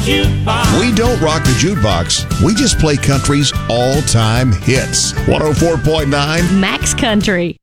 jukebox. We don't rock the jukebox. We just play country's all-time hits. 104.9 Max Country.